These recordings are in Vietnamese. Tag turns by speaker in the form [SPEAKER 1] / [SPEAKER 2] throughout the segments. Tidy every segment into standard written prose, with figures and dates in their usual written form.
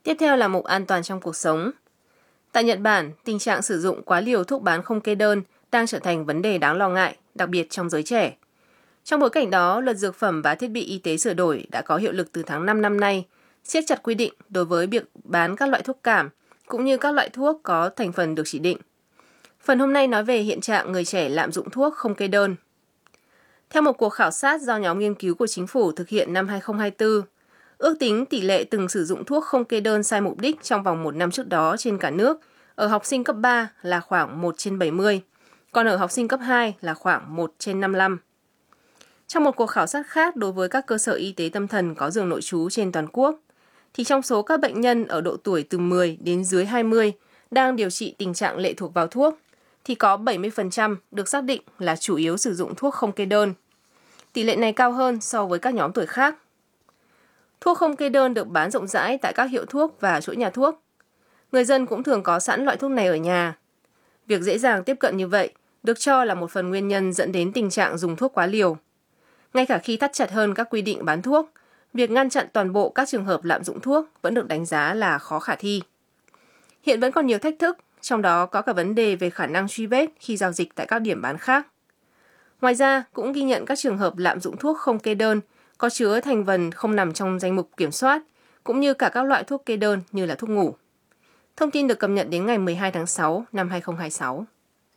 [SPEAKER 1] Tiếp theo là mục an toàn trong cuộc sống. Tại Nhật Bản, tình trạng sử dụng quá liều thuốc bán không kê đơn đang trở thành vấn đề đáng lo ngại, đặc biệt trong giới trẻ. Trong bối cảnh đó, luật dược phẩm và thiết bị y tế sửa đổi đã có hiệu lực từ tháng 5 năm nay, siết chặt quy định đối với việc bán các loại thuốc cảm, cũng như các loại thuốc có thành phần được chỉ định. Phần hôm nay nói về hiện trạng người trẻ lạm dụng thuốc không kê đơn. Theo một cuộc khảo sát do nhóm nghiên cứu của chính phủ thực hiện năm 2024, ước tính tỷ lệ từng sử dụng thuốc không kê đơn sai mục đích trong vòng 1 năm trước đó trên cả nước ở học sinh cấp 3 là khoảng 1 trên 70, còn ở học sinh cấp 2 là khoảng 1 trên 55. Trong một cuộc khảo sát khác đối với các cơ sở y tế tâm thần có giường nội trú trên toàn quốc, thì trong số các bệnh nhân ở độ tuổi từ 10 đến dưới 20 đang điều trị tình trạng lệ thuộc vào thuốc, thì có 70% được xác định là chủ yếu sử dụng thuốc không kê đơn. Tỷ lệ này cao hơn so với các nhóm tuổi khác. Thuốc không kê đơn được bán rộng rãi tại các hiệu thuốc và chuỗi nhà thuốc. Người dân cũng thường có sẵn loại thuốc này ở nhà. Việc dễ dàng tiếp cận như vậy được cho là một phần nguyên nhân dẫn đến tình trạng dùng thuốc quá liều. Ngay cả khi thắt chặt hơn các quy định bán thuốc, việc ngăn chặn toàn bộ các trường hợp lạm dụng thuốc vẫn được đánh giá là khó khả thi. Hiện vẫn còn nhiều thách thức, trong đó có cả vấn đề về khả năng truy vết khi giao dịch tại các điểm bán khác. Ngoài ra, cũng ghi nhận các trường hợp lạm dụng thuốc không kê đơn có chứa thành phần không nằm trong danh mục kiểm soát, cũng như cả các loại thuốc kê đơn như là thuốc ngủ. Thông tin được cập nhật đến ngày 12 tháng 6 năm 2026.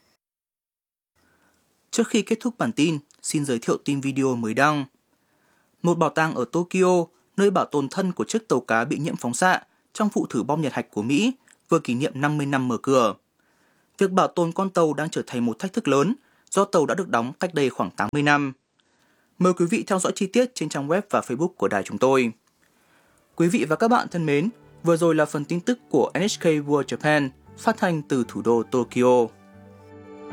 [SPEAKER 2] Trước khi kết thúc bản tin, xin giới thiệu tin video mới đăng. Một bảo tàng ở Tokyo, nơi bảo tồn thân của chiếc tàu cá bị nhiễm phóng xạ trong vụ thử bom Nhật Hạch của Mỹ, vừa kỷ niệm 50 năm mở cửa. Việc bảo tồn con tàu đang trở thành một thách thức lớn do tàu đã được đóng cách đây khoảng 80 năm. Mời quý vị theo dõi chi tiết trên trang web và Facebook của đài chúng tôi. Quý vị và các bạn thân mến, vừa rồi là phần tin tức của NHK World Japan phát thanh từ thủ đô Tokyo.